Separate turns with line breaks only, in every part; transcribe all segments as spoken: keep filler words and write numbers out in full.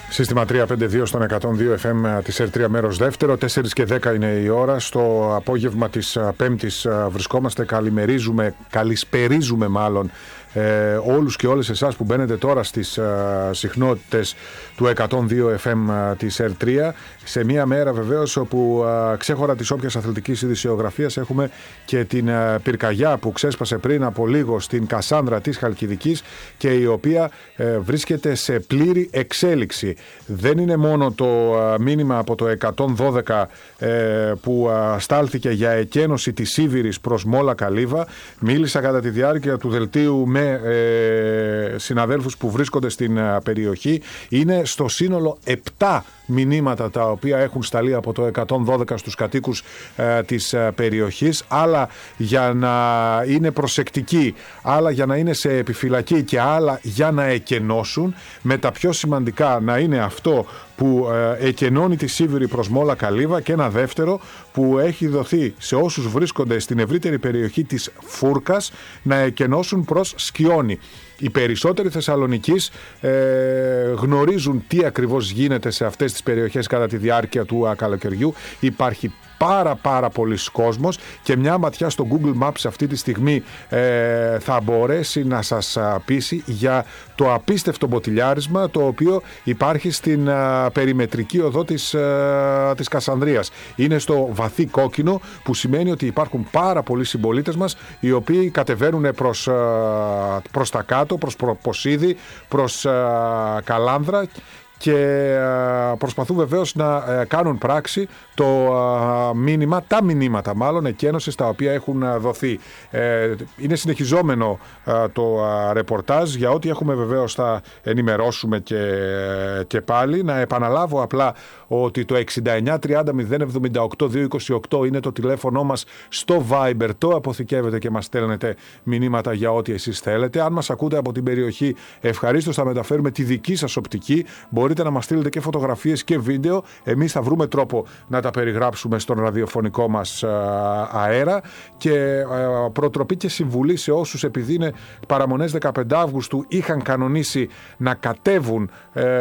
Σύστημα τριακόσια πενήντα δύο στον εκατόν δύο εφ εμ της ερ τρία μέρος δεύτερο, τέσσερις και δέκα είναι η ώρα. Στο απόγευμα της Πέμπτης βρισκόμαστε, καλημερίζουμε, καλησπερίζουμε μάλλον ε, όλους και όλες εσάς που μπαίνετε τώρα στις ε, συχνότητες του εκατόν δύο εφ εμ της ερ τρία, σε μια μέρα βεβαίως όπου ε, ξέχωρα της όποιας αθλητικής ειδησιογραφίας έχουμε και την ε, πυρκαγιά που ξέσπασε πριν από λίγο στην Κασάνδρα της Χαλκιδικής και η οποία ε, βρίσκεται σε πλήρη εξέλιξη. Δεν είναι μόνο το ε, μήνυμα από το εκατόν δώδεκα ε, που ε, στάλθηκε για εκένωση της Σίβηρης προς Μόλα Καλύβα. Μίλησα κατά τη διάρκεια του δελτίου με ε, συναδέλφους που βρίσκονται στην ε, περιοχή. Είναι στο σύνολο επτά μηνύματα τα οποία έχουν σταλεί από το εκατόν δώδεκα στους κατοίκους ε, της ε, περιοχής, άλλα για να είναι προσεκτικοί, άλλα για να είναι σε επιφυλακή και άλλα για να εκενώσουν, με τα πιο σημαντικά να είναι αυτό που ε, εκενώνει τη Σίβηρη προς Μόλα Καλύβα και ένα δεύτερο που έχει δοθεί σε όσους βρίσκονται στην ευρύτερη περιοχή της Φούρκας να εκενώσουν προς Σκιόνι. Οι περισσότεροι Θεσσαλονικείς ε, γνωρίζουν τι ακριβώς γίνεται σε αυτές τις περιοχές κατά τη διάρκεια του α, καλοκαιριού. Υπάρχει πάρα πάρα πολλής κόσμος και μια ματιά στο Google Maps αυτή τη στιγμή ε, θα μπορέσει να σας πείσει για το απίστευτο μποτιλιάρισμα το οποίο υπάρχει στην α, περιμετρική οδό της, α, της Κασανδρίας. Είναι στο βαθύ κόκκινο, που σημαίνει ότι υπάρχουν πάρα πολλοί συμπολίτες μας οι οποίοι κατεβαίνουν προς, α, προς τα κάτω, προς Ποσίδη, προς α, Καλάνδρα και προσπαθούν βεβαίως να κάνουν πράξη το μήνυμα, τα μηνύματα μάλλον εκένωσης τα οποία έχουν δοθεί. Είναι συνεχιζόμενο το ρεπορτάζ, για ό,τι έχουμε βεβαίως θα ενημερώσουμε και, και πάλι. Να επαναλάβω απλά ότι το εξήντα εννιά τριάντα μηδέν εβδομήντα οκτώ διακόσια είκοσι οκτώ είναι το τηλέφωνο μας στο Viber, το αποθηκεύετε και μας στέλνετε μηνύματα για ό,τι εσείς θέλετε. Αν μας ακούτε από την περιοχή, ευχαρίστως θα μεταφέρουμε τη δική σας οπτική. Μπορείτε να μας στείλετε και φωτογραφίες και βίντεο. Εμείς θα βρούμε τρόπο να τα περιγράψουμε στον ραδιοφωνικό μας αέρα. Και προτροπή και συμβουλή σε όσους, επειδή είναι παραμονές δεκαπέντε Αυγούστου, είχαν κανονίσει να κατέβουν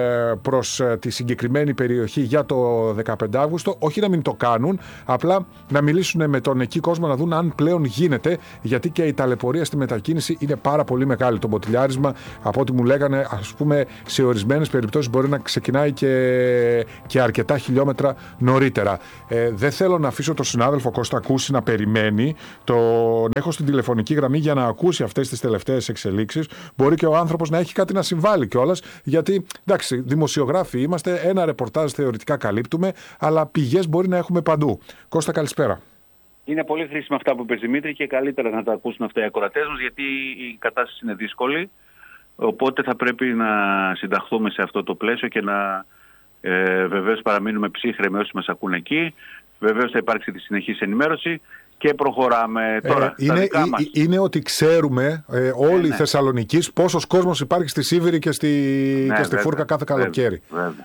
προς τη συγκεκριμένη περιοχή για το δεκαπέντε Αυγούστου, όχι να μην το κάνουν, απλά να μιλήσουν με τον εκεί κόσμο, να δουν αν πλέον γίνεται, γιατί και η ταλαιπωρία στη μετακίνηση είναι πάρα πολύ μεγάλη. Το μποτιλιάρισμα, από ό,τι μου λέγανε, ας πούμε, σε ορισμένες περιπτώσεις μπορεί να ξεκινάει και, και αρκετά χιλιόμετρα νωρίτερα. Ε, δεν θέλω να αφήσω τον συνάδελφο Κώστα Κούση να περιμένει. Τον έχω στην τηλεφωνική γραμμή για να ακούσει αυτές τις τελευταίες εξελίξεις. Μπορεί και ο άνθρωπος να έχει κάτι να συμβάλλει κιόλας, γιατί εντάξει, δημοσιογράφοι είμαστε, ένα ρεπορτάζ θεωρητικά καλύπτουμε, αλλά πηγές μπορεί να έχουμε παντού. Κώστα, καλησπέρα.
Είναι πολύ χρήσιμα αυτά που είπες, Δημήτρη, και καλύτερα να τα ακούσουν αυτά οι ακροατές μας, γιατί η κατάσταση είναι δύσκολη. Οπότε θα πρέπει να συνταχθούμε σε αυτό το πλαίσιο και να ε, βεβαίως παραμείνουμε ψύχρεμοι όσοι μας ακούν εκεί. Βεβαίως θα υπάρξει τη συνεχής ενημέρωση και προχωράμε τώρα.
Ε, είναι,
δικά μας.
είναι ότι ξέρουμε ε, όλοι
ναι,
οι
ναι.
Θεσσαλονικείς πόσος κόσμος υπάρχει στη Σίβηρη και στη,
ναι,
και στη
βέβαια,
Φούρκα κάθε καλοκαίρι.
Βέβαια, βέβαια.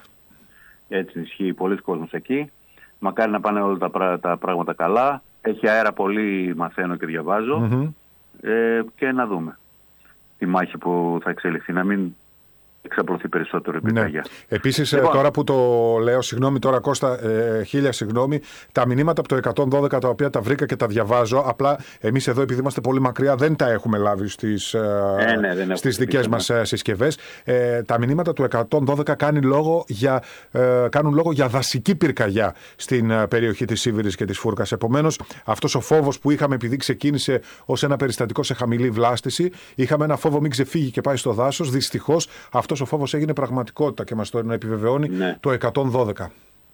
Έτσι ισχύει, πολλοί κόσμος εκεί. Μακάρι να πάνε όλα τα, τα πράγματα καλά. Έχει αέρα πολύ, μαθαίνω και διαβάζω. Mm-hmm. Ε, και να δούμε τη μάχη που θα εξελιχθεί, να μην εξαπλωθεί περισσότερο η πυρκαγιά.
Ναι. Επίσης,
λοιπόν,
τώρα που το λέω, συγγνώμη τώρα Κώστα, ε, χίλια συγγνώμη, τα μηνύματα από το εκατόν δώδεκα τα οποία τα βρήκα και τα διαβάζω, απλά εμείς εδώ επειδή είμαστε πολύ μακριά δεν τα έχουμε λάβει στις, ε, ναι, στις δικές μας ναι. συσκευές. Ε, τα μηνύματα του εκατόν δώδεκα κάνει λόγο για, ε, κάνουν λόγο για δασική πυρκαγιά στην ε, περιοχή της Σίβηρης και της Φούρκας. Επομένως, αυτός ο φόβος που είχαμε, επειδή ξεκίνησε ως ένα περιστατικό σε χαμηλή βλάστηση, είχαμε ένα φόβο μην ξεφύγει και πάει στο δάσος. Δυστυχώς αυτός ο φόβος έγινε πραγματικότητα και μας το επιβεβαιώνει ναι. το εκατόν δώδεκα.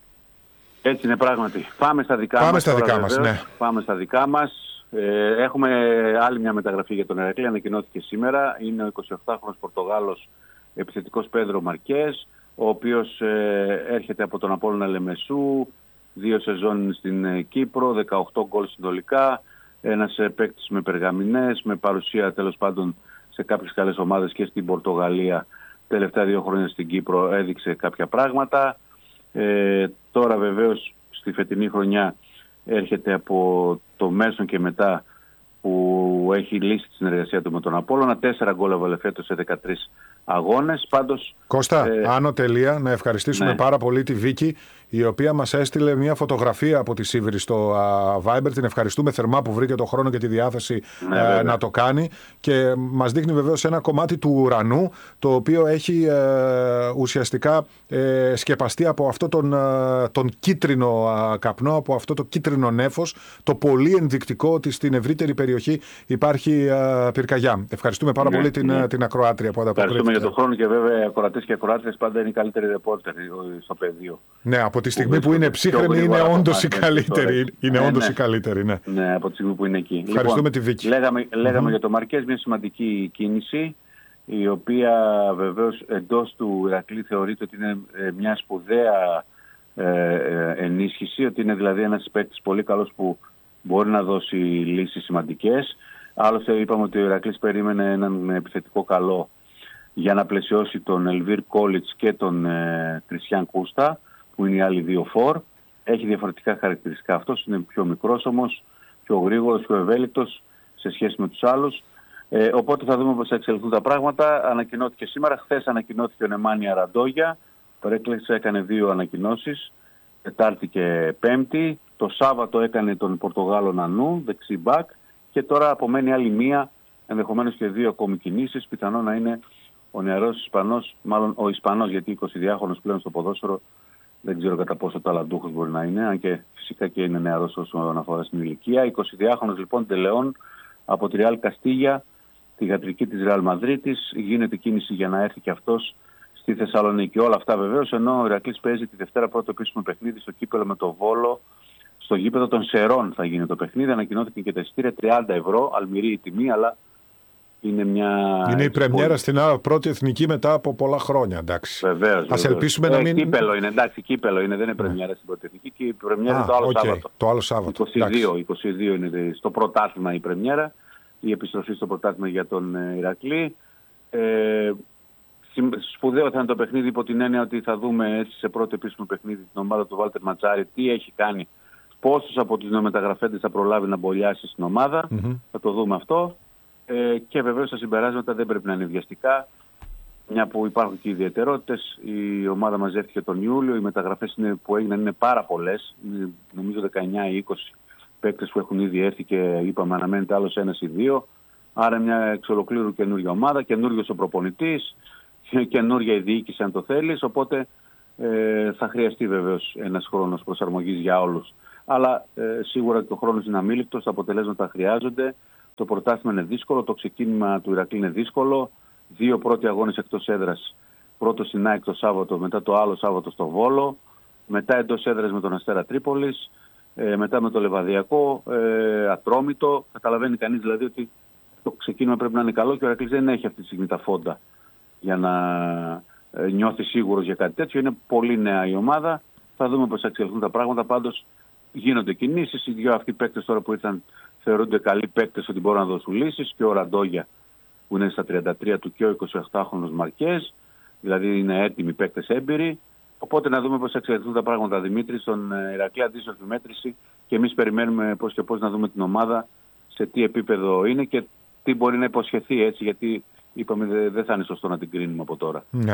Έτσι είναι πράγματι. Πάμε στα δικά
Πάμε
μας.
Στα
τώρα,
δικά μας ναι.
Πάμε στα δικά μας. Ε, έχουμε άλλη μια μεταγραφή για τον Ηρακλή, ανακοινώθηκε σήμερα. Είναι ο εικοσιοκτάχρονος Πορτογάλος επιθετικός Πέδρο Μαρκές, ο οποίος ε, έρχεται από τον Απόλλωνα Λεμεσού, δύο σεζόν στην Κύπρο, δεκαοκτώ γκολ συνολικά, ένας παίκτης με περγαμηνές, με παρουσία τέλος πάντων σε κάποιες καλές ομάδες και στην Πορτογαλία. Τελευταία δύο χρόνια στην Κύπρο έδειξε κάποια πράγματα. Ε, τώρα βεβαίως στη φετινή χρονιά έρχεται από το μέσον και μετά, που που έχει λύσει τη συνεργασία του με τον Απόλλωνα. Τέσσερα γκολ έβαλε φέτος σε δεκατρείς αγώνες. Πάντως,
Κώστα,
ε,
άνω τελεία, να ευχαριστήσουμε
ναι.
πάρα πολύ τη Βίκη, η οποία μας έστειλε μια φωτογραφία από τη Σίβρη στο uh, Viber. Την ευχαριστούμε θερμά που βρήκε το χρόνο και τη διάθεση
ναι,
uh, να το κάνει. Και μας δείχνει βεβαίως ένα κομμάτι του ουρανού, το οποίο έχει uh, ουσιαστικά uh, σκεπαστεί από αυτό τον, uh, τον κίτρινο uh, καπνό, από αυτό το κίτρινο νέφος, το πολύ ενδεικτικό ότι στην ευρύτερη περιοχή υπάρχει uh, πυρκαγιά. Ευχαριστούμε πάρα ναι, πολύ την, ναι. την ακροάτρια που ανταποκρίθηκε.
Ευχαριστούμε για τον χρόνο και βέβαια οι ακροατές και ακροάτριες πάντα είναι οι καλύτεροι ρεπόρτερ στο πεδίο.
Ναι, από τη στιγμή που, που είναι ψύχρεμοι είναι όντως οι καλύτεροι. Είναι
ναι,
όντως
ναι.
οι καλύτεροι, ναι.
Ναι, από τη στιγμή που είναι εκεί.
Ευχαριστούμε
λοιπόν,
τη Βίκη.
Λέγαμε, λέγαμε
mm-hmm.
για το Μαρκές, μια σημαντική κίνηση, η οποία βεβαίως εντός του Ηρακλή θεωρείται ότι είναι μια σπουδαία ε, ενίσχυση, ότι είναι δηλαδή ένας παίκτης πολύ καλός που μπορεί να δώσει λύσεις σημαντικές. Άλλωστε είπαμε ότι ο Ηρακλής περίμενε έναν επιθετικό καλό για να πλαισιώσει τον Ελβίρ Κόλιτς και τον ε, Κριστιαν Κούστα, που είναι οι άλλοι δύο φορ. Έχει διαφορετικά χαρακτηριστικά. Αυτός είναι πιο μικρός όμως, πιο γρήγορος, πιο ευέλικτος σε σχέση με τους άλλους. Ε, οπότε θα δούμε πώς θα εξελιχθούν τα πράγματα. Ανακοινώθηκε σήμερα. Χθες ανακοινώθηκε ο Νεμάνια Ραντόγια. Το Ρέκλες έκανε δύο ανακοινώσεις, Τετάρτη και Πέμπτη. Το Σάββατο έκανε τον Πορτογάλο Νανού, δεξί μπακ. Και τώρα απομένει άλλη μία, ενδεχομένως και δύο ακόμη κινήσεις. Πιθανό να είναι ο νεαρός Ισπανός, μάλλον ο Ισπανός, γιατί εικοσιδυάχρονος πλέον στο ποδόσφαιρο δεν ξέρω κατά πόσο ταλαντούχος μπορεί να είναι, αν και φυσικά και είναι νεαρός όσον αφορά στην ηλικία. εικοσιδυάχρονος λοιπόν Τελεών από τη Ρεάλ Καστίγια, τη γατρική της Ρεάλ Μαδρίτης. Γίνεται κίνηση για να έρθει και αυτός στη Θεσσαλονίκη. Όλα αυτά βεβαίως, ενώ ο Ηρακλής παίζει τη Δευτέρα πρώτο επίσημο παιχνίδι στο κύπελλο με το Βόλο. Στο γήπεδο των Σερών θα γίνει το παιχνίδι. Ανακοινώθηκε και τα εισιτήρια τριάντα ευρώ, αλμυρή η τιμή, αλλά είναι μια.
Είναι η πρεμιέρα στην πρώτη εθνική μετά από πολλά χρόνια, εντάξει.
Βεβαίως.
Ας ελπίσουμε ε, να μην.
Κύπελλο είναι, εντάξει, κύπελλο είναι, δεν είναι πρεμιέρα στην πρώτη εθνική και η πρεμιέρα είναι το άλλο
okay,
Σάββατο.
Το άλλο Σάββατο.
είκοσι δύο, είκοσι δύο είναι στο πρωτάθλημα η πρεμιέρα, η επιστροφή στο πρωτάθλημα για τον Ηρακλή. Ε, Σπουδαίο θα είναι το παιχνίδι υπό την έννοια ότι θα δούμε έτσι σε πρώτο επίσημο παιχνίδι την ομάδα του Βάλτερ Ματσάρη, τι έχει κάνει, πόσους από τους νεομεταγραφέντες θα προλάβει να μπολιάσει στην ομάδα. Mm-hmm. Θα το δούμε αυτό. Ε, και βεβαίως τα συμπεράσματα δεν πρέπει να είναι βιαστικά, μια που υπάρχουν και ιδιαιτερότητες. Η ομάδα μαζεύτηκε τον Ιούλιο, οι μεταγραφές είναι, που έγιναν είναι πάρα πολλές. Είναι, νομίζω δεκαεννιά ή είκοσι παίκτες που έχουν ήδη έρθει και είπαμε αναμένεται άλλος ένας ή δύο. Άρα μια εξ ολοκλήρου καινούργια ομάδα, καινούριος ο προπονητής, καινούρια η διοίκηση αν το θέλεις, οπότε ε, θα χρειαστεί βεβαίως ένας χρόνος προσαρμογής για όλους. Αλλά ε, σίγουρα και ο χρόνος είναι αμήλικτος, τα αποτελέσματα χρειάζονται, το πρωτάθλημα είναι δύσκολο, το ξεκίνημα του Ηρακλή είναι δύσκολο, δύο πρώτοι αγώνες εκτός έδρας, πρώτο στην ΑΕΚ το Σάββατο, μετά το άλλο Σάββατο στο Βόλο, μετά εντός έδρας με τον Αστέρα Τρίπολης, ε, μετά με το Λεβαδιακό, ε, Ατρόμητο, καταλαβαίνει κανείς δηλαδή ότι το ξεκίνημα πρέπει να είναι καλό και ο Ηρακλής δεν έχει αυτή τη στιγμή τα φόντα για να ε, νιώθει σίγουρος για κάτι τέτοιο. Είναι πολύ νέα η ομάδα. Θα δούμε πώς θα εξελιχθούν τα πράγματα. Πάντως γίνονται κινήσεις. Οι δύο αυτοί παίκτες τώρα που ήρθαν θεωρούνται καλοί παίκτες ότι μπορούν να δώσουν λύσεις. Και ο Ραντόγια που είναι στα τριάντα τρία του και ο εικοσιοκτάχρονος Μαρκές. Δηλαδή είναι έτοιμοι παίκτες έμπειροι. Οπότε να δούμε πώς θα εξελιχθούν τα πράγματα. Δημήτρη, στον Ηρακλή αντίστοιχη μέτρηση και εμείς περιμένουμε πώς και πώς να δούμε την ομάδα σε τι επίπεδο είναι και τι μπορεί να υποσχεθεί, έτσι, γιατί είπαμε δεν δε θα είναι σωστό να την κρίνουμε από τώρα.
Ναι.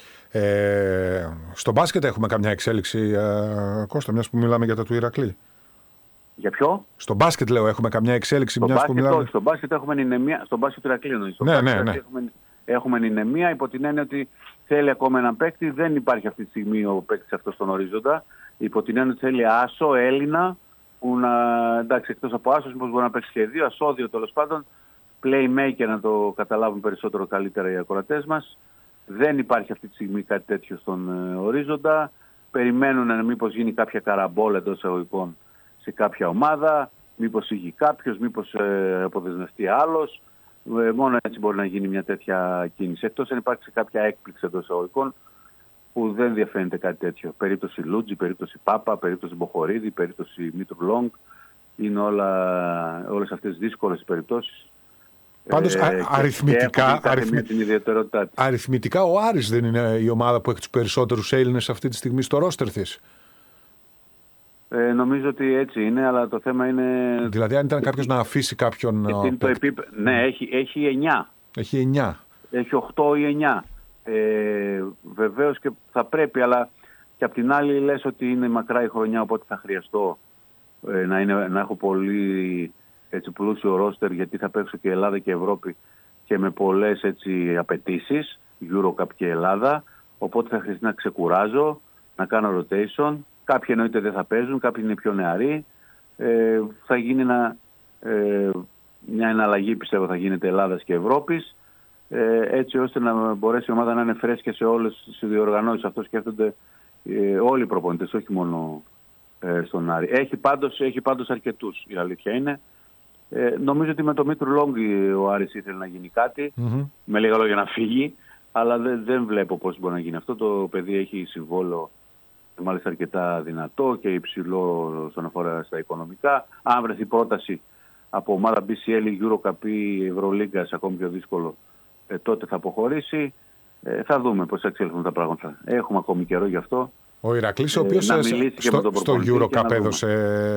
Ε, στο μπάσκετ έχουμε καμιά εξέλιξη, ε, Κώστα, μιας που μιλάμε για τα του Ηρακλή.
Για ποιο?
Στο μπάσκετ λέω έχουμε καμιά εξέλιξη,
στο
μιας
μπάσκετ,
που μιλάμε.
Όχι, στο μπάσκετ έχουμε νηνεμία, στο μπάσκετ του Ηρακλή εννοείς.
Ναι, ναι, ναι.
Έχουμε, έχουμε νηνεμία υπό την έννοια ότι θέλει ακόμα έναν παίκτη, δεν υπάρχει αυτή τη στιγμή ο παίκτης αυτός στον ορίζοντα. Υπό την έννοια ότι θέλει Άσο, Έλληνα, που να, εντάξει, εκτός από Άσος, μήπως μπορεί να παίξει και δύο, Ασώδιο τέλος πάντων, playmaker να το καταλάβουν περισσότερο καλύτερα οι ακροατές μας. Δεν υπάρχει αυτή τη στιγμή κάτι τέτοιο στον ε, ορίζοντα. Περιμένουν μήπως γίνει κάποια καραμπόλα εντός εισαγωγικών σε κάποια ομάδα, μήπως ήγει κάποιος, μήπως ε, αποδεσμευτεί άλλος. Ε, μόνο έτσι μπορεί να γίνει μια τέτοια κίνηση. Εκτός αν υπάρξει κάποια έκπληξη εντός εισαγωγικών που δεν διαφαίνεται κάτι τέτοιο. Περίπτωση Λούτζι, περίπτωση Πάπα, περίπτωση Μποχορίδη, περίπτωση Μήτρου Λόγκ. Είναι όλα, όλες αυτές δύσκολες περιπτώσεις.
Πάντως
ε,
αριθμητικά,
αριθμη...
αριθμητικά ο Άρης δεν είναι η ομάδα που έχει τους περισσότερους Έλληνες αυτή τη στιγμή στο ρόστερ της.
Ε, νομίζω ότι έτσι είναι, αλλά το θέμα είναι...
Δηλαδή αν ήταν κάποιος να αφήσει κάποιον...
Είναι το επίπε... Ναι, έχει, έχει εννιά.
Έχει εννιά.
Έχει οκτώ ή εννιά. Ε, βεβαίως και θα πρέπει, αλλά και απ' την άλλη λες ότι είναι μακρά η χρονιά, οπότε θα χρειαστώ ε, να, είναι, να έχω πολύ έτσι, πλούσιο ρόστερ, γιατί θα παίξω και Ελλάδα και Ευρώπη και με πολλές έτσι, απαιτήσεις, Eurocup και Ελλάδα, οπότε θα χρειαστεί να ξεκουράζω, να κάνω rotation. Κάποιοι εννοείται δεν θα παίζουν, κάποιοι είναι πιο νεαροί. Ε, θα γίνει ένα, ε, μια εναλλαγή, πιστεύω, θα γίνεται Ελλάδας και Ευρώπης, ε, έτσι ώστε να μπορέσει η ομάδα να είναι φρέσκια σε όλες τις διοργανώσεις. Αυτό σκέφτονται ε, όλοι οι προπονητές, όχι μόνο ε, στον Άρη. Έχει πάντως, έχει πάντως αρκετούς, η αλήθεια είναι. Ε, νομίζω ότι με το Μήτρου Λόγκη ο Άρης ήθελε να γίνει κάτι, mm-hmm. με λίγα λόγια να φύγει, αλλά δεν, δεν βλέπω πώς μπορεί να γίνει αυτό. Το παιδί έχει συμβόλαιο μάλιστα αρκετά δυνατό και υψηλό στον αφορά στα οικονομικά. Αν βρεθεί πρόταση από ομάδα μπι σι ελ, Eurocup ή Ευρωλίγκας, ακόμη πιο δύσκολο, ε, τότε θα αποχωρήσει. Ε, θα δούμε πώς θα εξέλθουν τα πράγματα. Έχουμε ακόμη καιρό γι' αυτό.
Ο Ηρακλής, ο οποίος ε, στο, στο Eurocup έδωσε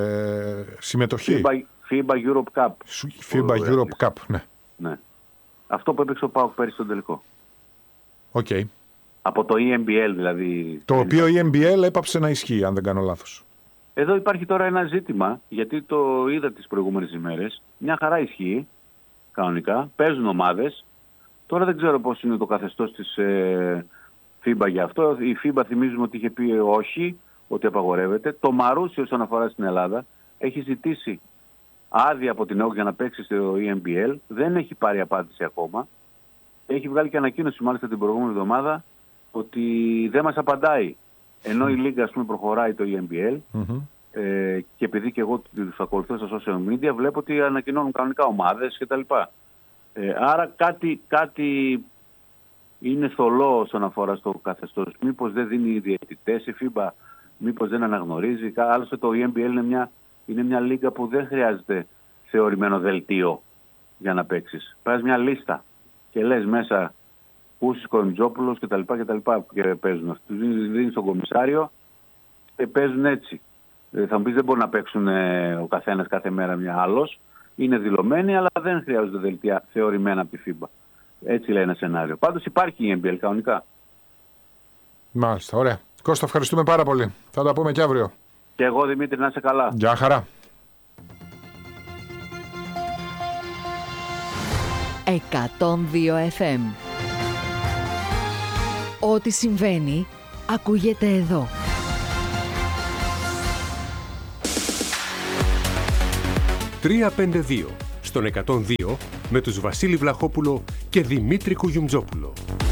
συμμετοχή. FIBA,
FIBA Europe Cup.
FIBA Europe Cup, ναι.
ναι. Αυτό που έπαιξε ο ΠΑΟΚ πέρυσι στον τελικό.
Οκ. Okay.
Από το ι εμ μπι ελ δηλαδή.
Το οποίο ι εμ μπι ελ έπαψε να ισχύει, αν δεν κάνω λάθος.
Εδώ υπάρχει τώρα ένα ζήτημα, γιατί το είδα τις προηγούμενες ημέρες. Μια χαρά ισχύει, κανονικά. Παίζουν ομάδες. Τώρα δεν ξέρω πώς είναι το καθεστώς της ε, FIBA για αυτό. Η FIBA θυμίζουμε ότι είχε πει όχι, ότι απαγορεύεται. Το Μαρούσι όσον αφορά στην Ελλάδα έχει ζητήσει άδεια από την ΕΟΚ για να παίξει στο ι εμ μπι ελ. Δεν έχει πάρει απάντηση ακόμα. Έχει βγάλει και ανακοίνωση μάλιστα την προηγούμενη εβδομάδα ότι δεν μας απαντάει. Ενώ η Λίγκα, ας πούμε, προχωράει το ι εμ μπι ελ mm-hmm. ε, και επειδή και εγώ τους ακολουθώ στα social media, βλέπω ότι ανακοινώνουν κανονικά ομάδες κτλ. Ε, άρα κάτι, κάτι είναι θολό όσον αφορά στο καθεστώς. Μήπως δεν δίνει διαιτητές η FIBA, μήπως δεν αναγνωρίζει. Άλλωστε το ι εμ μπι ελ είναι μια, είναι μια λίγα που δεν χρειάζεται θεωρημένο δελτίο για να παίξεις. Πας μια λίστα και λες μέσα Κούσης, Κορμιτζόπουλος κτλ. Και παίζουν αυτούς. Δίνει στον κομισάριο και παίζουν έτσι. Ε, θα μου πεις δεν μπορεί να παίξουν ε, ο καθένας κάθε μέρα μια άλλος. Είναι δηλωμένοι, αλλά δεν χρειάζονται δελτία θεωρημένα από τη FIBA. Έτσι λέει ένα σενάριο. Πάντως υπάρχει η εν μπι ελ κανονικά.
Μάλιστα, ωραία. Κώστα, ευχαριστούμε πάρα πολύ. Θα τα πούμε και αύριο.
Και εγώ, Δημήτρη, να είσαι καλά.
Γεια χαρά.
εκατόν δύο εφ εμ. Ό,τι συμβαίνει, ακούγεται εδώ.
τρία πέντε δύο στον εκατόν δύο με τους Βασίλη Βλαχόπουλο και Δημήτρη Κουγιουμτζόπουλο.